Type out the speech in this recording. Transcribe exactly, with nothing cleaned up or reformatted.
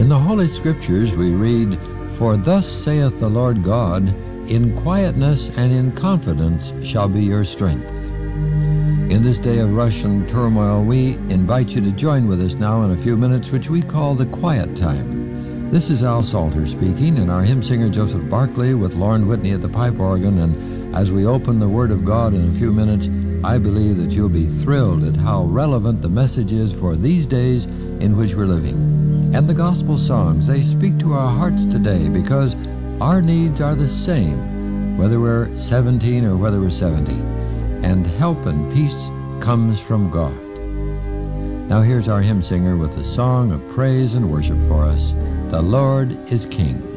In the Holy Scriptures we read, "For thus saith the Lord God, in quietness and in confidence shall be your strength." In this day of rush and turmoil, we invite you to join with us now in a few minutes, which we call the quiet time. This is Al Salter speaking, and our hymn singer Joseph Barkley with Lauren Whitney at the pipe organ. And as we open the Word of God in a few minutes, I believe that you'll be thrilled at how relevant the message is for these days in which we're living. And the gospel songs, they speak to our hearts today because our needs are the same, whether we're seventeen or whether we're seventy. And help and peace comes from God. Now here's our hymn singer with a song of praise and worship for us. The Lord is King.